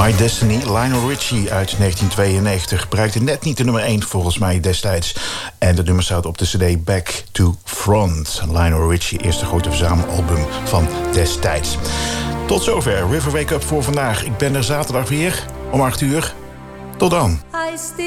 My Destiny, Lionel Richie uit 1992. Bereikte net niet de nummer 1 volgens mij destijds. En het nummer staat op de cd Back to Front. Lionel Richie, eerste grote verzamelalbum van destijds. Tot zover River Wake Up voor vandaag. Ik ben er zaterdag weer om 8 uur. Tot dan.